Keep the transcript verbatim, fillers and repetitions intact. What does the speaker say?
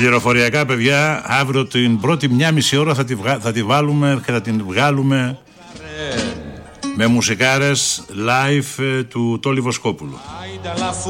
Πληροφοριακά, παιδιά, αύριο την πρώτη μια μισή ώρα θα τη, βγα... θα τη βάλουμε και θα την βγάλουμε με μουσικάρες live του Τόλι Βοσκόπουλου.